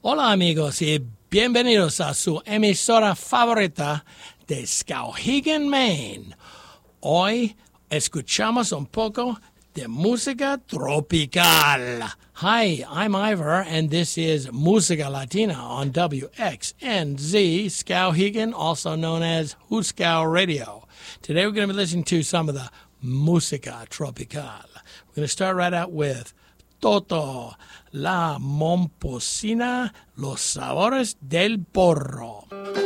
Hola amigos y bienvenidos a su emisora favorita de Skowhegan, Maine. Hoy escuchamos un poco de música tropical. Hi, I'm Ivor, and this is Música Latina on WXNZ Skowhegan, also known as Huskow Radio. Today we're going to be listening to some of the música tropical. We're going to start right out with Toto, La Momposina, Los Sabores del Porro.